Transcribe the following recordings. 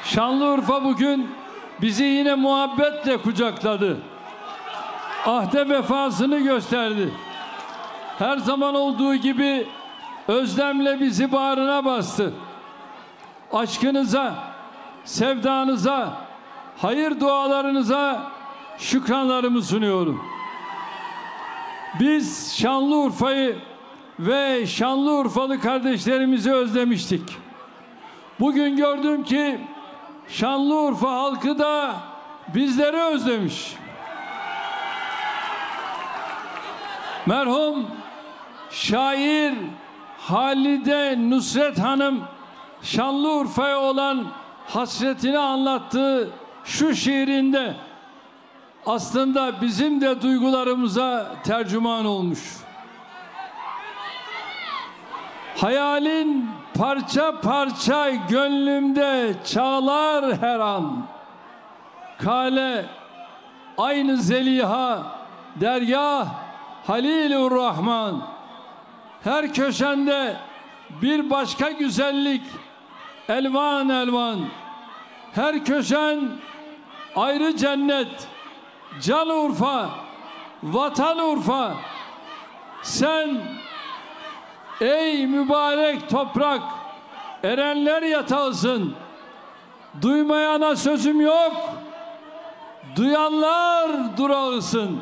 Şanlıurfa bugün bizi yine muhabbetle kucakladı. Ahde vefasını gösterdi. Her zaman olduğu gibi özlemle bizi bağrına bastı. Aşkınıza, sevdanıza, hayır dualarınıza şükranlarımı sunuyorum. Biz Şanlıurfa'yı ve Şanlıurfalı kardeşlerimizi özlemiştik. Bugün gördüm ki Şanlıurfa halkı da bizleri özlemiş. Merhum şair Halide Nusret Hanım Şanlıurfa'ya olan hasretini anlattığı şu şiirinde aslında bizim de duygularımıza tercüman olmuş. Hayalin parça parça gönlümde çağlar her an. Kale aynı Zeliha, dergah Halilur Rahman. Her köşende bir başka güzellik, elvan elvan. Her köşen ayrı cennet. Can Urfa, vatan Urfa. Sen ey mübarek toprak, erenler yatağısın. Duymayana sözüm yok, duyanlar durağısın.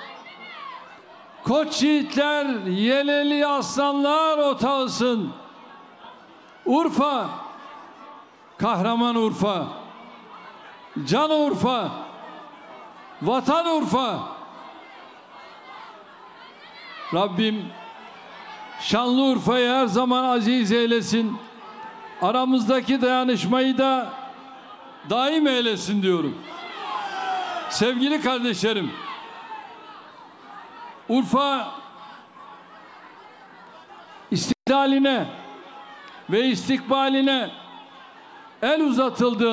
Koç yiğitler, yeleli aslanlar otağısın. Urfa, kahraman Urfa, can Urfa, vatan Urfa. Rabbim Şanlıurfa'yı her zaman aziz eylesin. Aramızdaki dayanışmayı da daim eylesin diyorum. Sevgili kardeşlerim, Urfa istiklaline ve istikbaline el uzatıldığında